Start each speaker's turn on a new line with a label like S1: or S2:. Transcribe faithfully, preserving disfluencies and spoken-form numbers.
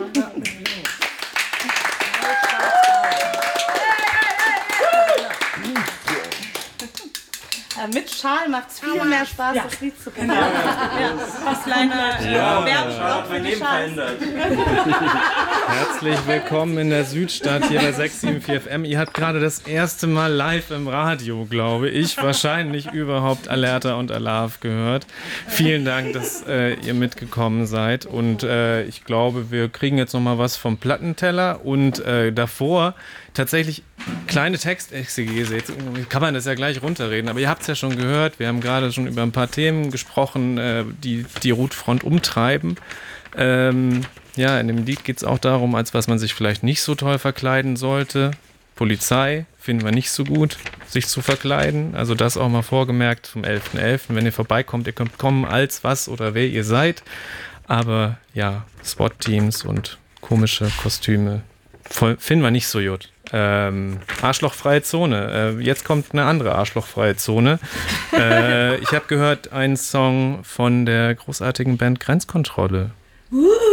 S1: Mit Schal macht es viel mehr Spaß, ja. das Lied zu kennen. Ja. Ja. Was kleiner
S2: ja,
S1: Werbespruch für die Schal.
S2: Herzlich willkommen in der Südstadt hier bei sechs sieben vier F M. Ihr habt gerade das erste Mal live im Radio, glaube ich, wahrscheinlich überhaupt Alerta und Alarv gehört. Vielen Dank, dass äh, ihr mitgekommen seid. Und äh, ich glaube, wir kriegen jetzt noch mal was vom Plattenteller. Und äh, davor tatsächlich kleine Textexegese. Jetzt kann man das ja gleich runterreden, aber ihr habt es ja schon gehört. Wir haben gerade schon über ein paar Themen gesprochen, äh, die die Route-Front umtreiben. Ähm, ja, in dem Lied geht es auch darum, als was man sich vielleicht nicht so toll verkleiden sollte. Polizei finden wir nicht so gut, sich zu verkleiden. Also das auch mal vorgemerkt vom elften elften Wenn ihr vorbeikommt, ihr könnt kommen als was oder wer ihr seid. Aber ja, SWAT-Teams und komische Kostüme voll, finden wir nicht so gut. Ähm, arschlochfreie Zone. Äh, jetzt kommt eine andere arschlochfreie Zone. Äh, ich habe gehört einen Song von der großartigen Band Grenzkontrolle.